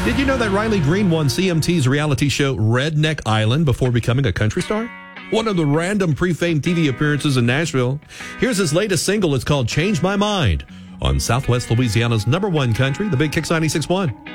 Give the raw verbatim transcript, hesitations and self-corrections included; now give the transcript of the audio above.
Did you know that Riley Green won C M T's reality show Redneck Island before becoming a country star? One of the random pre-fame T V appearances in Nashville. Here's his latest single. It's called Change My Mind on Southwest Louisiana's number one country, the Big Kicks ninety-six point one.